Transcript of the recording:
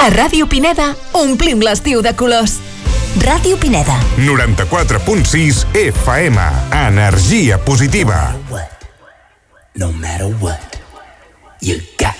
A Ràdio Pineda omplim l'estiu de colors. Ràdio Pineda. 94.6 FM. Energia positiva. No matter what, you got